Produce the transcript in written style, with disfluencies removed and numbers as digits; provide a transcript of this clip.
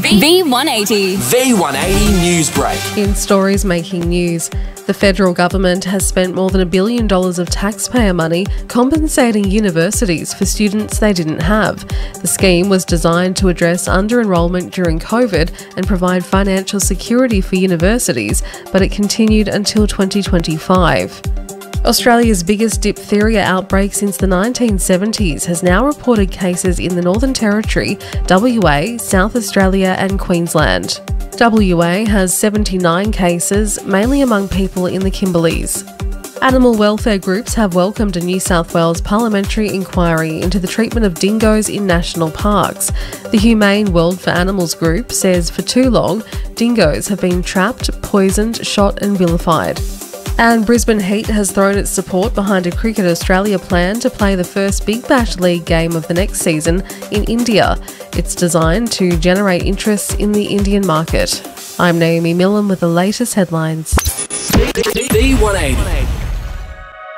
V180. V180 Newsbreak. In stories making news, the federal government has spent more than $1 billion of taxpayer money compensating universities for students they didn't have. The scheme was designed to address under-enrolment during COVID and provide financial security for universities, but it continued until 2025. Australia's biggest diphtheria outbreak since the 1970s has now reported cases in the Northern Territory, WA, South Australia and Queensland. WA has 79 cases, mainly among people in the Kimberleys. Animal welfare groups have welcomed a New South Wales parliamentary inquiry into the treatment of dingoes in national parks. The Humane World for Animals group says for too long, dingoes have been trapped, poisoned, shot and vilified. And Brisbane Heat has thrown its support behind a Cricket Australia plan to play the first Big Bash League game of the next season in India. It's designed to generate interest in the Indian market. I'm Naomi Millen with the latest headlines. V180.